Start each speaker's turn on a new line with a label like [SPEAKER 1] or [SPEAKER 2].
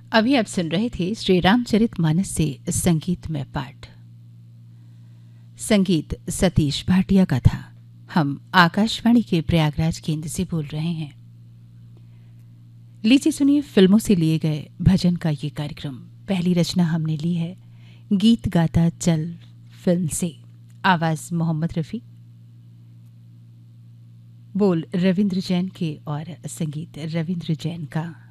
[SPEAKER 1] अभी आप सुन रहे थे श्री रामचरितमानस से संगीतमय पाठ। संगीत सतीश भाटिया का था। हम आकाशवाणी के प्रयागराज केंद्र से बोल रहे हैं। लीजिए सुनिए फिल्मों से लिए गए भजन का ये कार्यक्रम। पहली रचना हमने ली है गीत गाता चल फिल्म से। आवाज मोहम्मद रफ़ी, बोल रविंद्र जैन के और संगीत रविंद्र जैन का।